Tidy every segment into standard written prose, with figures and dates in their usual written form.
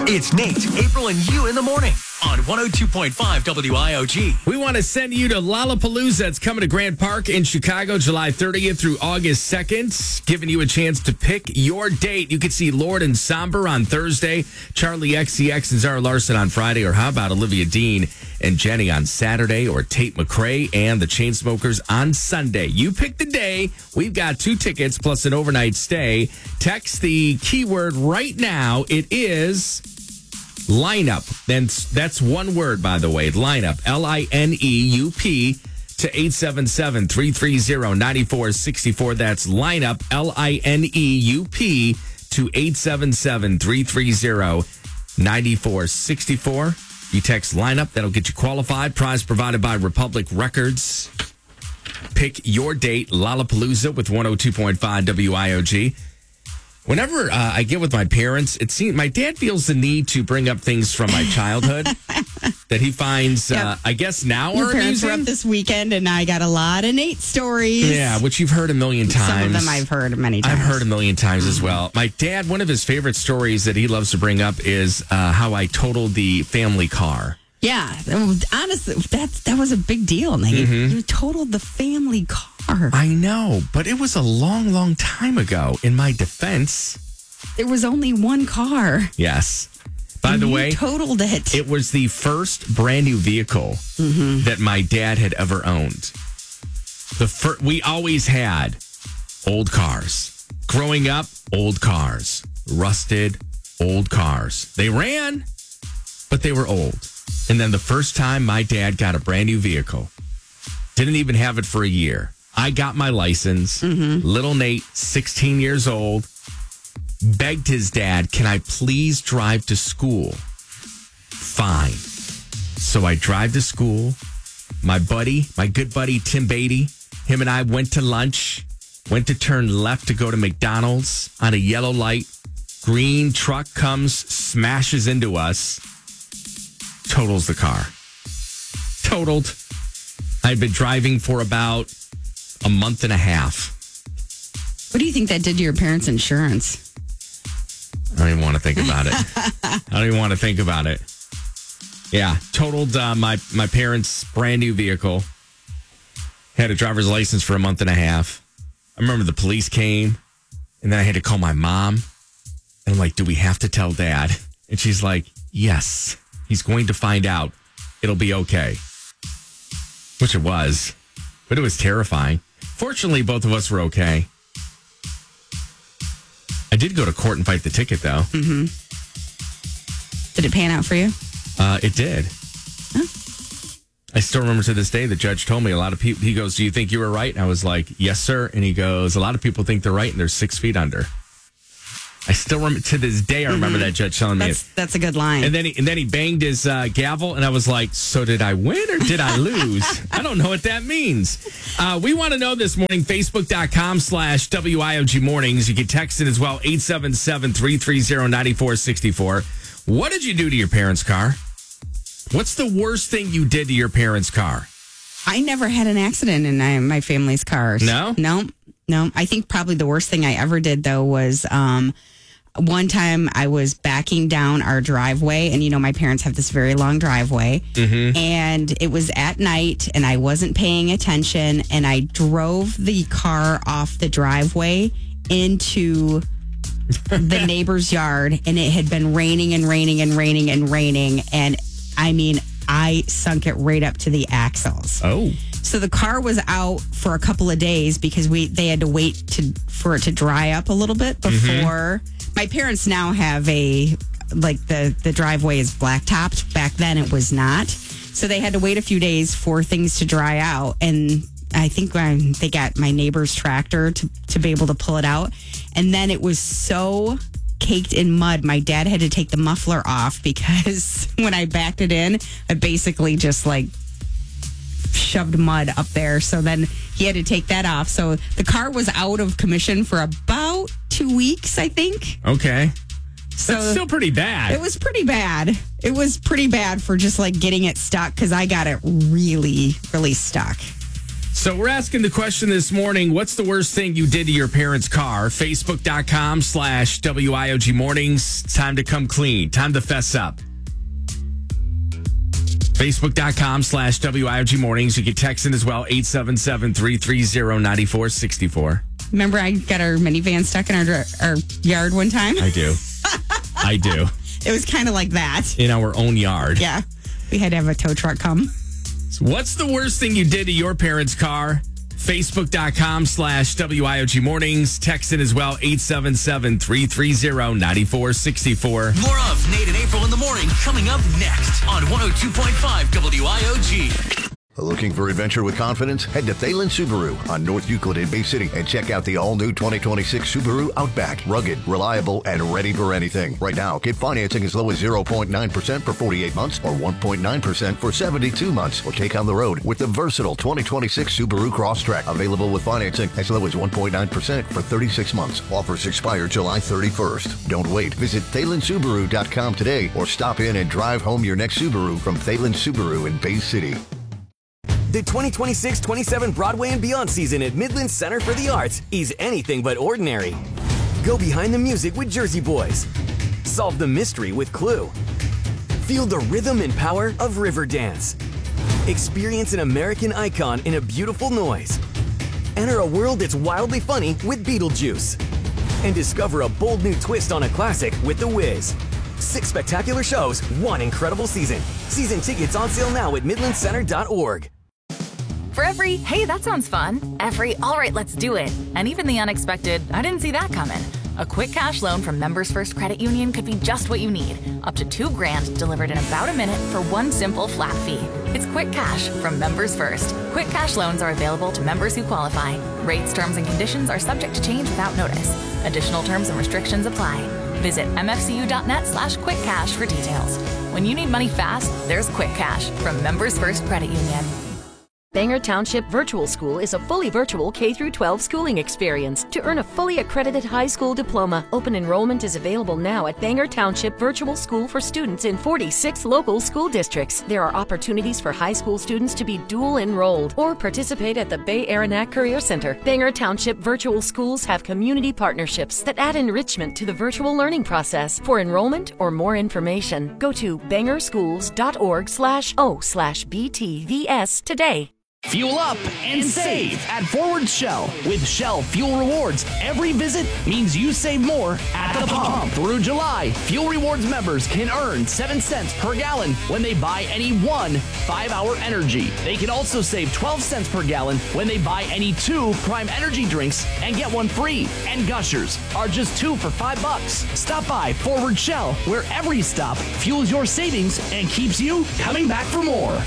It's Nate, April, and you in the morning on 102.5 WIOG. We want to send you to Lollapalooza. It's coming to Grant Park in Chicago, July 30th through August 2nd, giving you a chance to pick your date. You could see Lord and Somber on Thursday, Charlie XCX and Zara Larson on Friday, or how about Olivia Dean and Jenny on Saturday, or Tate McRae and the Chainsmokers on Sunday. You pick the day. We've got 2 tickets plus an overnight stay. Text the keyword right now. It is lineup. Then that's one word, by the way. Lineup. LINEUP to 877-330-9464. That's lineup. LINEUP to 877-330-9464. You text lineup. That'll get you qualified. Prize provided by Republic Records. Pick your date. Lollapalooza with 102.5 WIOG. Whenever I get with my parents, it seems my dad feels the need to bring up things from my childhood that he finds, I guess, now Your are parents amusing. were up this weekend, and I got a lot of Nate stories. Yeah, which you've heard a million times. Some of them I've heard many times. I've heard a million times as well. My dad, one of his favorite stories that he loves to bring up is how I totaled the family car. Yeah, honestly, that was a big deal, Nate. Mm-hmm. You totaled the family car. I know, but it was a long, long time ago. In my defense, There was only one car. yes. By the You way, totaled it. it was the first brand new vehicle that my dad had ever owned. We always had old cars. Growing up, old cars. Rusted, old cars. They ran, but they were old. And then the first time my dad got a brand new vehicle, didn't even have it for a year. I got my license. Little Nate, 16 years old, begged his dad, can I please drive to school? Fine. So I drive to school. My good buddy, Tim Beatty, him and I went to lunch, went to turn left to go to McDonald's on a yellow light. Green truck comes, smashes into us, totals the car. Totaled. I'd been driving for about a month and a half. What do you think that did to your parents' insurance? I don't even want to think about it. I don't even want to think about it. Yeah, totaled my parents' brand new vehicle. Had a driver's license for a month and a half. I remember the police came, and then I had to call my mom. And I'm like, do we have to tell Dad? And she's like, yes, he's going to find out. It'll be okay. Which it was, but it was terrifying. Fortunately, both of us were okay. I did go to court and fight the ticket, though. Did it pan out for you? It did. Huh? I still remember to this day, the judge told me a lot of people, he goes, do you think you were right? And I was like, yes, sir. And he goes, a lot of people think they're right and they're 6 feet under. I still remember to this day, I remember that judge telling me it. That's a good line. And then he banged his gavel, and I was like, so did I win or did I lose? I don't know what that means. We want to know this morning, Facebook.com/WIOG mornings. You can text it as well, 877-330-9464. What did you do to your parents' car? What's the worst thing you did to your parents' car? I never had an accident in my family's cars. No? No. I think probably the worst thing I ever did, though, was one time I was backing down our driveway, and my parents have this very long driveway, and it was at night, and I wasn't paying attention, and I drove the car off the driveway into the neighbor's yard, and it had been raining and raining and raining and raining, and I mean, I sunk it right up to the axles. Oh. So the car was out for a couple of days because they had to wait for it to dry up a little bit before. My parents now have the driveway is blacktopped. Back then it was not. So they had to wait a few days for things to dry out. And I think they got my neighbor's tractor to be able to pull it out. And then it was so caked in mud, my dad had to take the muffler off because when I backed it in, I basically just shoved mud up there. So then he had to take that off. So the car was out of commission for about 2 weeks, I think. Okay. So that's still pretty bad. It was pretty bad. It was pretty bad for just getting it stuck because I got it really, really stuck. So we're asking the question this morning, what's the worst thing you did to your parents' car? Facebook.com/WIOG Mornings. Time to come clean. Time to fess up. Facebook.com/WIOG Mornings. You can text in as well, 877-330-9464. Remember I got our minivan stuck in our yard one time? I do. I do. It was kind of like that. In our own yard. Yeah. We had to have a tow truck come. So what's the worst thing you did to your parents' car? Facebook.com/WIOG Mornings. Text in as well, 877-330-9464. More of Nate and April in the morning coming up next on 102.5 WIOG. Looking for adventure with confidence? Head to Thalen Subaru on North Euclid in Bay City and check out the all-new 2026 Subaru Outback. Rugged, reliable, and ready for anything. Right now, get financing as low as 0.9% for 48 months or 1.9% for 72 months. Or take on the road with the versatile 2026 Subaru Crosstrek. Available with financing as low as 1.9% for 36 months. Offers expire July 31st. Don't wait. Visit ThalenSubaru.com today or stop in and drive home your next Subaru from Thalen Subaru in Bay City. The 2026-27 Broadway and Beyond season at Midland Center for the Arts is anything but ordinary. Go behind the music with Jersey Boys. Solve the mystery with Clue. Feel the rhythm and power of Riverdance. Experience an American icon in a beautiful noise. Enter a world that's wildly funny with Beetlejuice. And discover a bold new twist on a classic with The Wiz. 6 spectacular shows, 1 incredible season. Season tickets on sale now at midlandcenter.org. For every, hey, that sounds fun, every, all right, let's do it, and even the unexpected, I didn't see that coming. A quick cash loan from Members First Credit Union could be just what you need. Up to $2,000 delivered in about a minute for one simple flat fee. It's Quick Cash from Members First. Quick cash loans are available to members who qualify. Rates, terms, and conditions are subject to change without notice. Additional terms and restrictions apply. Visit mfcu.net/quickcash for details. When you need money fast, there's Quick Cash from Members First Credit Union. Bangor Township Virtual School is a fully virtual K-12 schooling experience. To earn a fully accredited high school diploma, open enrollment is available now at Bangor Township Virtual School for students in 46 local school districts. There are opportunities for high school students to be dual enrolled or participate at the Bay Aranac Career Center. Bangor Township Virtual Schools have community partnerships that add enrichment to the virtual learning process. For enrollment or more information, go to bangorschools.org/o/BTVS today. Fuel up and save at Forward Shell. With Shell Fuel Rewards, every visit means you save more at the pump. Through July, Fuel Rewards members can earn 7 cents per gallon when they buy any one 5-hour energy. They can also save 12 cents per gallon when they buy any 2 Prime Energy drinks and get one free. And Gushers are just 2 for $5. Stop by Forward Shell, where every stop fuels your savings and keeps you coming back for more.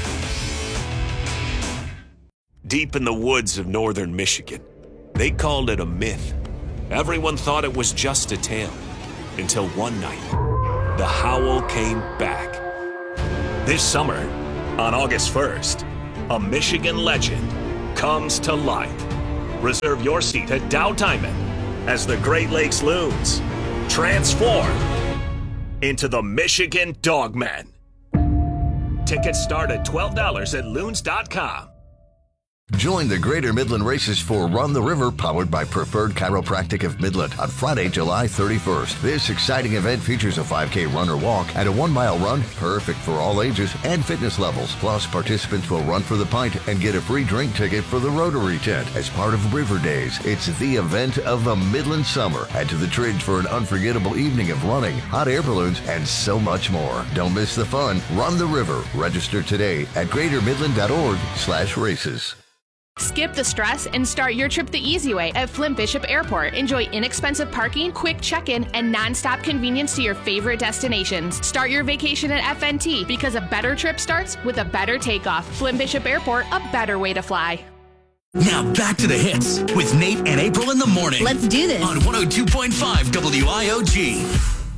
Deep in the woods of northern Michigan, they called it a myth. Everyone thought it was just a tale, until one night, the howl came back. This summer, on August 1st, a Michigan legend comes to life. Reserve your seat at Dow Diamond as the Great Lakes Loons transform into the Michigan Dogmen. Tickets start at $12 at loons.com. Join the Greater Midland Races for Run the River, powered by Preferred Chiropractic of Midland, on Friday, July 31st. This exciting event features a 5K run or walk and a 1-mile run, perfect for all ages and fitness levels. Plus, participants will run for the pint and get a free drink ticket for the Rotary tent as part of River Days. It's the event of the Midland summer. Head to the Tridge for an unforgettable evening of running, hot air balloons, and so much more. Don't miss the fun. Run the River. Register today at greatermidland.org/races. Skip the stress and start your trip the easy way at Flint Bishop Airport. Enjoy inexpensive parking, quick check-in, and non-stop convenience to your favorite destinations. Start your vacation at FNT because a better trip starts with a better takeoff. Flint Bishop Airport, a better way to fly. Now back to the hits with Nate and April in the morning. Let's do this. On 102.5 WIOG.